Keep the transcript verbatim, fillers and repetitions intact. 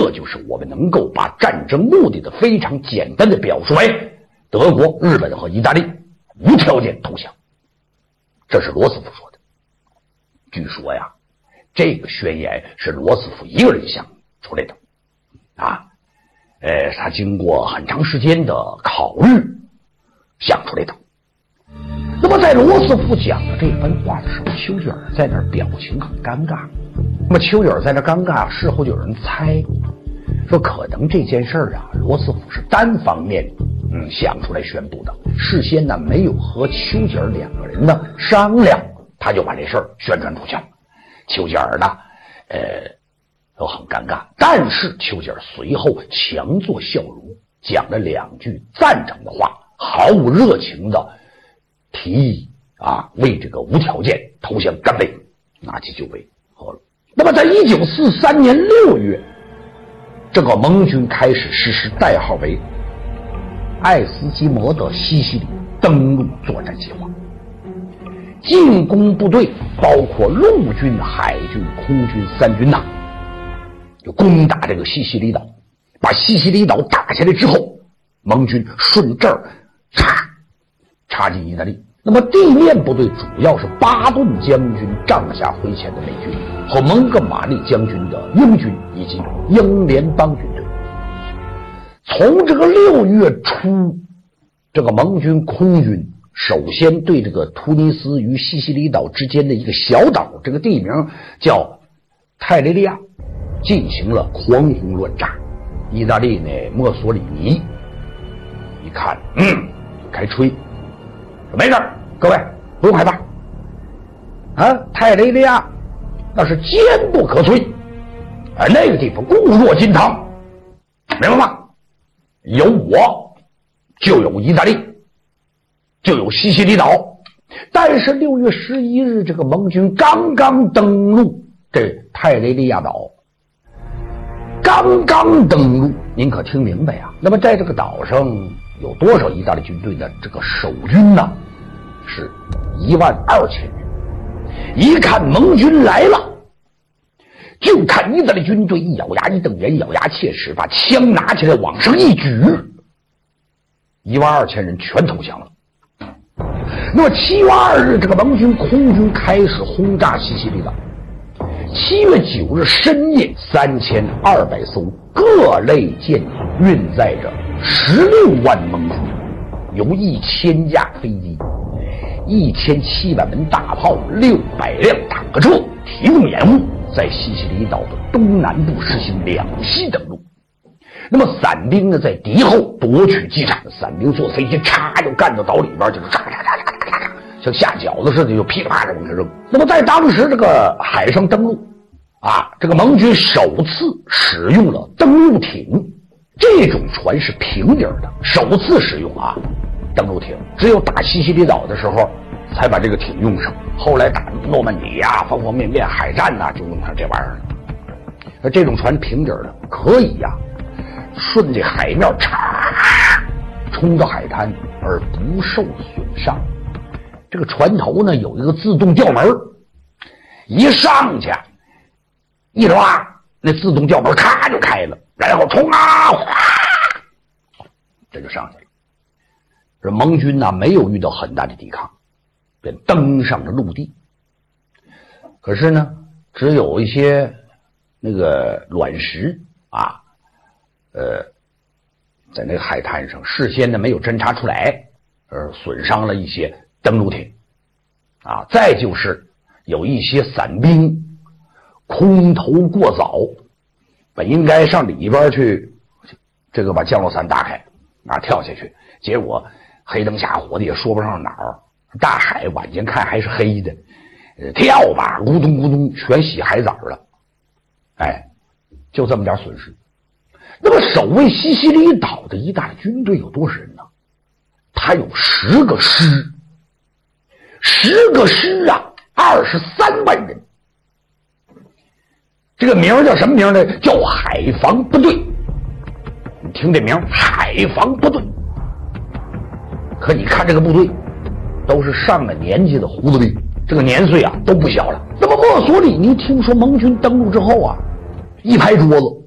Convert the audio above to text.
这就是我们能够把战争目的的非常简单的表述为德国、日本和意大利无条件投降。这是罗斯福说的。据说呀，这个宣言是罗斯福一个人想出来的啊，呃，他经过很长时间的考虑想出来的。那么在罗斯福讲的这番话的时候，丘吉尔在那儿表情很尴尬。那么丘吉尔在那尴尬，事后就有人猜说，可能这件事儿啊，罗斯福是单方面嗯想出来宣布的，事先呢没有和丘吉尔两个人呢商量，他就把这事儿宣传出去了。丘吉尔呢，呃，都很尴尬，但是丘吉尔随后强作笑容，讲了两句赞成的话，毫无热情的提议啊，为这个无条件投降干杯，拿起酒杯喝了。那么在一九四三年六月，这个盟军开始实施代号为爱斯基摩的西西里登陆作战计划。进攻部队包括陆军、海军、空军三军呐，就攻打这个西西里岛。把西西里岛打下来之后，盟军顺这儿插插进意大利。那么地面部队主要是巴顿将军帐下麾前的美军和蒙哥马利将军的英军以及英联邦军队。从这个六月初，这个盟军空军首先对这个突尼斯与西西里岛之间的一个小岛，这个地名叫泰雷利亚，进行了狂轰乱炸。意大利呢，墨索里尼一看，嗯，开吹，没事，各位不用害怕啊，泰雷利亚那是坚不可摧，而那个地方固若金汤，明白吗？有我就有意大利，就有西西里岛。但是六月十一日，这个盟军刚刚登陆这泰雷利亚岛，刚刚登陆，您可听明白呀？那么在这个岛上有多少意大利军队呢？这个守军呢是一万二千人。一看盟军来了，就看意大利军队一咬牙一瞪眼，咬牙切齿，把枪拿起来往上一举，一万二千人全投降了。那么七月二日，这个盟军空军开始轰炸西西里岛。七月九日深夜，三千二百艘各类舰艇运载着十六万盟军，由一千架飞机、一千七百门大炮、六百辆坦克车提供掩护，在西西里岛的东南部实行两栖登陆。那么伞兵呢，在敌后夺取机场，伞兵坐飞机嚓就干到岛里边，就是嚓嚓嚓嚓嚓嚓，像下饺子似的，就噼里啪啦往下扔。那么在当时这个海上登陆啊，这个盟军首次使用了登陆艇，这种船是平底的，首次使用啊登陆艇，只有打西西里岛的时候才把这个艇用上。后来打诺曼底呀、方方面面海战呐、啊，就用上这玩意儿了。而这种船平底的，可以呀、啊，顺着海面嚓冲到海滩而不受损伤。这个船头呢有一个自动吊门，一上去一拉，那自动吊门咔就开了，然后冲啊，哗，这就上去了。这盟军呢没有遇到很大的抵抗，便登上了陆地。可是呢，只有一些那个卵石啊，呃，在那个海滩上事先呢没有侦察出来，而损伤了一些登陆艇啊。再就是有一些伞兵空投过早，本应该上里边去，这个把降落伞打开啊跳下去，结果黑灯瞎火的也说不上哪儿，大海晚间看还是黑的，呃，跳吧咕咚咕咚全洗海澡了，哎，就这么点损失。那么守卫西西里岛的意大利军队有多少人呢？他有十个师，十个师啊，二十三万人。这个名叫什么名呢？叫海防部队。你听这名，海防部队。可你看这个部队，都是上了年纪的胡子兵，这个年岁啊都不小了。那么墨索里尼听说盟军登陆之后啊，一拍桌子，